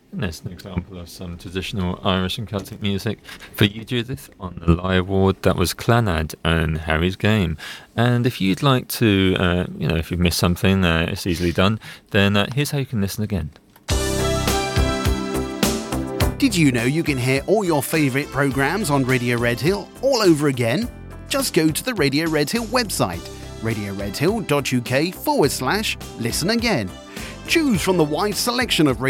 And there's an example of some traditional Irish and Celtic music for you, Judith, on the live ward. That was Clannad and Harry's Game. And if you'd like to, if you've missed something, it's easily done, then here's how you can listen again. Did you know you can hear all your favourite programmes on Radio Red Hill all over again? Just go to the Radio Red Hill website, radioredhill.uk/listen again. Choose from the wide selection of